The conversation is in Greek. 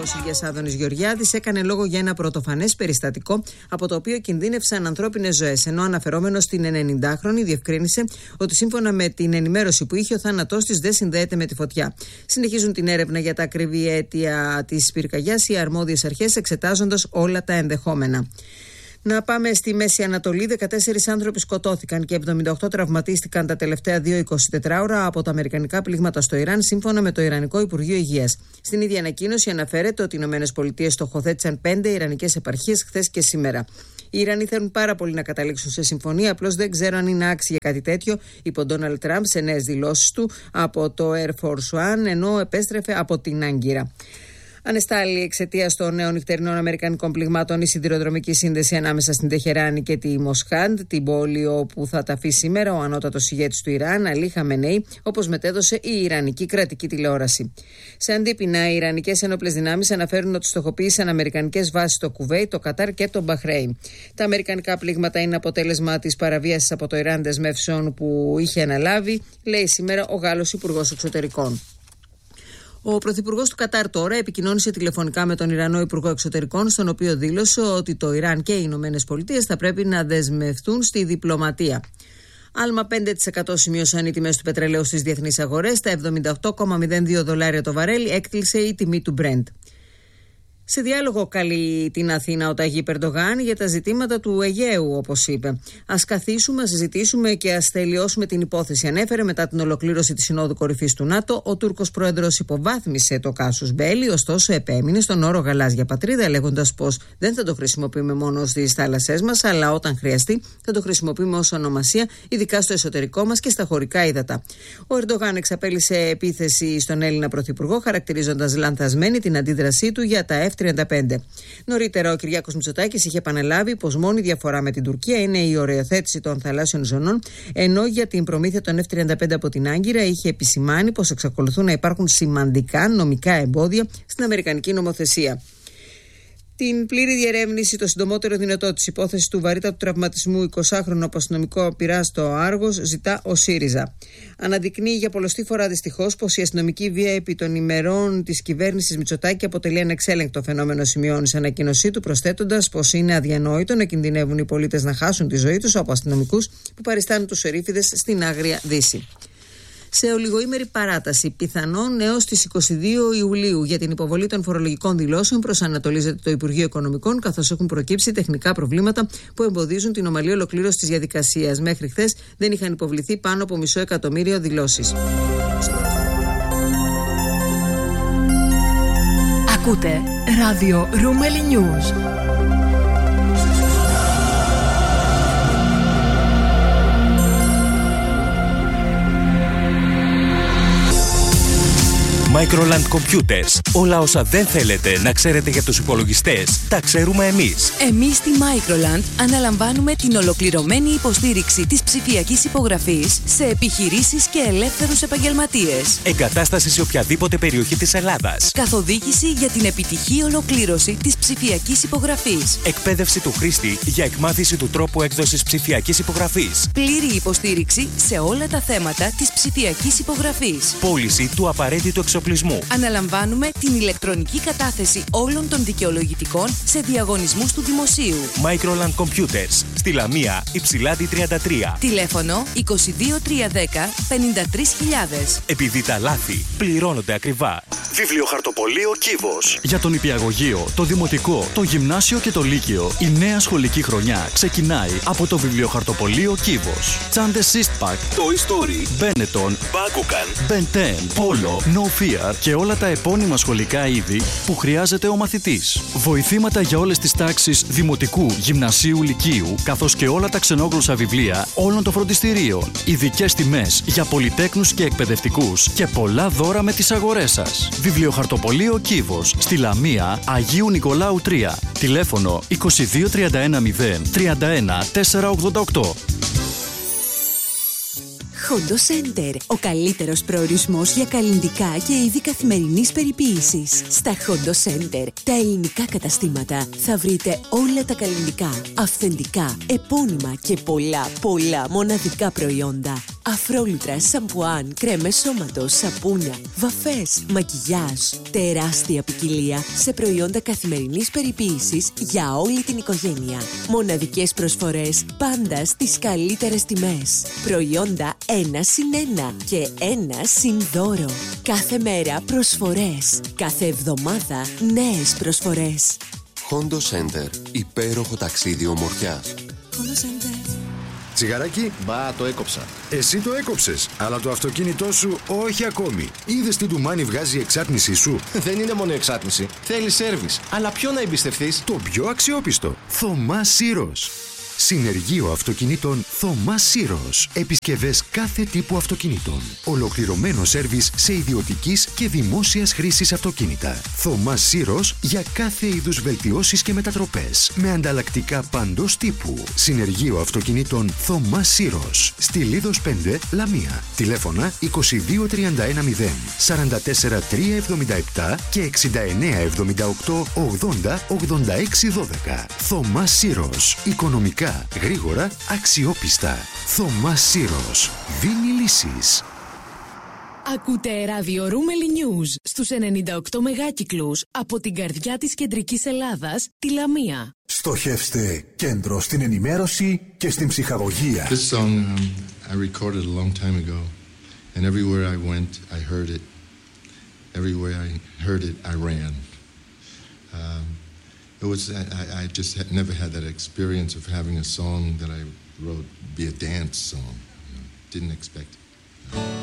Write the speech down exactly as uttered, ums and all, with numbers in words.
Υπουργός Υγείας Άδωνης Γεωργιάδης έκανε λόγο για ένα πρωτοφανές περιστατικό από το οποίο κινδύνευσαν ανθρώπινες ζωές. Ενώ αναφερόμενος στην ενενηντάχρονη διευκρίνησε ότι σύμφωνα με την ενημέρωση που είχε, ο θάνατός της δεν συνδέεται με τη φωτιά. Συνεχίζουν την έρευνα για τα ακριβή αίτια της πυρκαγιάς οι αρμόδιες αρχές, εξετάζοντας όλα τα ενδεχόμενα. Να πάμε στη Μέση Ανατολή. δεκατέσσερις άνθρωποι σκοτώθηκαν και εβδομήντα οκτώ τραυματίστηκαν τα τελευταία δύο εικοσιτετράωρα από τα αμερικανικά πλήγματα στο Ιράν, σύμφωνα με το Ιρανικό Υπουργείο Υγείας. Στην ίδια ανακοίνωση αναφέρεται ότι οι ΗΠΑ στοχοθέτησαν πέντε ιρανικές επαρχίες χθες και σήμερα. Οι Ιρανοί θέλουν πάρα πολύ να καταλήξουν σε συμφωνία, απλώς δεν ξέρω αν είναι άξιο για κάτι τέτοιο, είπε ο Ντόναλντ Τραμπ σε νέες δηλώσεις του από το Air Force One, ενώ επέστρεφε από την Άγκυρα. Ανεστάλλει εξαιτία των νέων νυχτερινών αμερικανικών πληγμάτων η σιδηροδρομική σύνδεση ανάμεσα στην Τεχεράνη και τη Μοσχάντ, την πόλη όπου θα ταφεί σήμερα ο ανώτατος ηγέτης του Ιράν, Αλί Χαμενέι, όπως μετέδωσε η Ιρανική κρατική τηλεόραση. Σε αντίπεινα, οι Ιρανικές ένοπλες δυνάμεις αναφέρουν ότι στοχοποίησαν αμερικανικές βάσεις στο Κουβέιτ, το Κατάρ και το Μπαχρέιν. Τα αμερικανικά πλήγματα είναι αποτέλεσμα της παραβίασης από το Ιράν δεσμεύσεων που είχε αναλάβει, λέει σήμερα ο Γάλλος Υπουργός Εξωτερικών. Ο Πρωθυπουργός του Κατάρ τώρα επικοινώνησε τηλεφωνικά με τον Ιρανό Υπουργό Εξωτερικών, στον οποίο δήλωσε ότι το Ιράν και οι Ηνωμένες Πολιτείες θα πρέπει να δεσμευτούν στη διπλωματία. Άλμα πέντε τοις εκατό σημείωσαν οι τιμές του πετρελαίου στις διεθνείς αγορές. Στα εβδομήντα οκτώ κόμμα μηδέν δύο δολάρια το βαρέλι έκλεισε η τιμή του Brent. Σε διάλογο καλεί την Αθήνα ο Ταγί Ερντογάν για τα ζητήματα του Αιγαίου, όπως είπε. Ας καθίσουμε, ας συζητήσουμε και ας τελειώσουμε την υπόθεση, ανέφερε μετά την ολοκλήρωση της Συνόδου Κορυφής του ΝΑΤΟ. Ο Τούρκος πρόεδρος υποβάθμισε το κάσους μπέλι, ωστόσο επέμεινε στον όρο γαλάζια πατρίδα, λέγοντας πως δεν θα το χρησιμοποιούμε μόνο στις θάλασσές μας, αλλά όταν χρειαστεί θα το χρησιμοποιούμε ως ονομασία, ειδικά στο εσωτερικό μας και στα χωρικά ύδατα. Ο Ερντογάν εξαπέλυσε επίθεση στον Έλληνα Πρωθυπουργό, χαρακτηρίζοντας λανθασμένη την αντίδρασή του για τα εφ τριάντα πέντε. Νωρίτερα, ο Κυριάκος Μητσοτάκης είχε επαναλάβει πως μόνη διαφορά με την Τουρκία είναι η οριοθέτηση των θαλάσσιων ζωνών, ενώ για την προμήθεια των εφ τριάντα πέντε από την Άγκυρα είχε επισημάνει πως εξακολουθούν να υπάρχουν σημαντικά νομικά εμπόδια στην αμερικανική νομοθεσία. Την πλήρη διερεύνηση το συντομότερο δυνατό της υπόθεσης του βαρύτατου τραυματισμού εικοσάχρονου από αστυνομικό πειρά στο Άργος ζητά ο ΣΥΡΙΖΑ. Αναδεικνύει για πολλοστή φορά δυστυχώς πως η αστυνομική βία επί των ημερών της κυβέρνησης Μητσοτάκη αποτελεί ανεξέλεγκτο φαινόμενο, σημειώνει σε ανακοίνωσή του, προσθέτοντας πως είναι αδιανόητο να κινδυνεύουν οι πολίτες να χάσουν τη ζωή τους από αστυνομικούς που παριστάνουν τους ερήφιδες στην Άγρια Δύση. Σε ολιγοήμερη παράταση, πιθανόν έως τις είκοσι δύο Ιουλίου, για την υποβολή των φορολογικών δηλώσεων προσανατολίζεται το Υπουργείο Οικονομικών, καθώς έχουν προκύψει τεχνικά προβλήματα που εμποδίζουν την ομαλή ολοκλήρωση της διαδικασίας. Μέχρι χθες δεν είχαν υποβληθεί πάνω από μισό εκατομμύριο δηλώσεις. Ακούτε ράδιο Ρούμελι News. Microland Computers. Όλα όσα δεν θέλετε να ξέρετε για τους υπολογιστές, τα ξέρουμε εμείς. Εμείς στη Microland αναλαμβάνουμε την ολοκληρωμένη υποστήριξη της ψηφιακής υπογραφής σε επιχειρήσεις και ελεύθερους επαγγελματίες. Εγκατάσταση σε οποιαδήποτε περιοχή της Ελλάδας. Καθοδήγηση για την επιτυχή ολοκλήρωση της ψηφιακής υπογραφής. Εκπαίδευση του χρήστη για εκμάθηση του τρόπου έκδοσης ψηφιακής υπογραφής. Πλήρη υποστήριξη σε όλα τα θέματα της ψηφιακής υπογραφής. Πώληση του απαραίτητου εξοπλισμού. Αναλαμβάνουμε την ηλεκτρονική κατάθεση όλων των δικαιολογητικών σε διαγωνισμούς του δημοσίου. Microland Computers. Στη Λαμία, Υψηλάντη τριάντα τρία. Τηλέφωνο είκοσι δύο τριακόσια δέκα πενήντα τρεις χιλιάδες. Επειδή τα λάθη πληρώνονται ακριβά. Βιβλιοχαρτοπωλείο Κύβος. Για τον νηπιαγωγείο, το δημοτικό, το γυμνάσιο και το λύκειο, η νέα σχολική χρονιά ξεκινάει από το Βιβλιοχαρτοπωλείο Κύβος. Τσάντες Eastpak, Toy Story, Benetton, Bakugan, Ben ten, Polo, No Fear και όλα τα επώνυμα σχολικά είδη που χρειάζεται ο μαθητής. Βοηθήματα για όλες τις τάξεις δημοτικού, γυμνασίου, λυκείου, καθώς και όλα τα ξενόγλωσσα βιβλία όλων των φροντιστηρίων. Ειδικές τιμές για πολυτέκνους και εκπαιδευτικούς και πολλά δώρα με τις αγορές σας. Βιβλιοχαρτοπωλείο Κύβος, στη Λαμία, Αγίου Νικολάου τρία. Τηλέφωνο είκοσι δύο τριάντα ένα μηδέν τριάντα ένα τετρακόσια ογδόντα οκτώ. Hondo Center, ο καλύτερος προορισμός για καλλυντικά και είδη καθημερινής περιποίησης. Στα Hondo Center, τα ελληνικά καταστήματα, θα βρείτε όλα τα καλλυντικά, αυθεντικά, επώνυμα και πολλά, πολλά μοναδικά προϊόντα. Αφρόλουτρα, σαμπουάν, κρέμες σώματος, σαπούνια, βαφές, μακιγιάζ. Τεράστια ποικιλία σε προϊόντα καθημερινής περιποίησης για όλη την οικογένεια. Μοναδικές προσφορές πάντα στις καλύτερες τιμές. Προϊόντα ένα συν ένα και ένα συν δώρο. Κάθε μέρα προσφορές. Κάθε εβδομάδα νέες προσφορές. Hondo Center. Υπέροχο ταξίδι ομορφιάς. Hondo Center. Τσιγαράκι. Μπα, το έκοψα. Εσύ το έκοψες, αλλά το αυτοκίνητό σου όχι ακόμη. Είδες τι ντουμάνι βγάζει η εξάτμισή σου? Δεν είναι μόνο εξάτμιση. Θέλει σέρβις. Αλλά ποιο να εμπιστευτείς? Το πιο αξιόπιστο. Θωμά Σύρος. Συνεργείο αυτοκινήτων Θωμά Σύρος. Επισκευές κάθε τύπου αυτοκινήτων. Ολοκληρωμένο σέρβις σε ιδιωτικής και δημόσιας χρήσης αυτοκίνητα. Θωμά Σύρος για κάθε είδους βελτιώσεις και μετατροπές. Με ανταλλακτικά παντός τύπου. Συνεργείο αυτοκινήτων Θωμά Σύρος. Στη Λίδος πέντε, Λαμία. Τηλέφωνα είκοσι δύο τριάντα ένα μηδέν, σαράντα τέσσερα τριακόσια εβδομήντα επτά και εξήντα εννέα εβδομήντα οκτώ ογδόντα ογδόντα έξι δώδεκα. Θωμά Σύρος. Οικονομικά, γρήγορα, αξιόπιστα. Θωμά Σύρος. Δίνει λύσεις. Ακούτε ραδιορούμελη News στους ενενήντα οκτώ μεγάκυκλους από την καρδιά της κεντρικής Ελλάδας, τη Λαμία. Στοχεύστε κέντρο στην ενημέρωση και στην ψυχαγωγία. This song um, I recorded a long time ago and everywhere I went I heard it. Everywhere I heard it I ran. Um, It was I, I just had never had that experience of having a song that I wrote be a dance song. You know, didn't expect it.